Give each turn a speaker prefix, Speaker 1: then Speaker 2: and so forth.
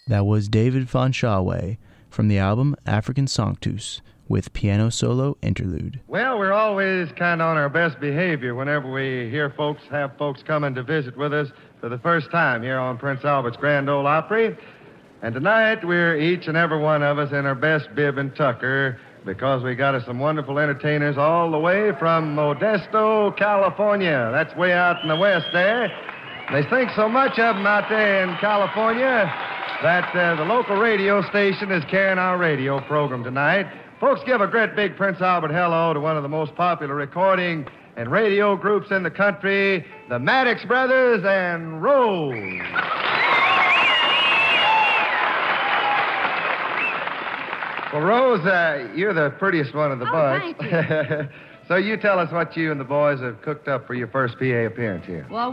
Speaker 1: That was David Fanshawe from the album African Sanctus with Piano Solo Interlude.
Speaker 2: Well, we're always kind of on our best behavior whenever we have folks coming to visit with us for the first time here on Prince Albert's Grand Ole Opry. And tonight we're each and every one of us in our best bib and tucker because we got us some wonderful entertainers all the way from Modesto, California. That's way out in the west there. They think so much of them out there in California that the local radio station is carrying our radio program tonight. Folks, give a great big Prince Albert hello to one of the most popular recording and radio groups in the country, the Maddox Brothers and Rose. Well, Rose, you're the prettiest one of the bunch.
Speaker 3: Thank you.
Speaker 2: So you tell us what you and the boys have cooked up for your first PA appearance here.
Speaker 3: Well,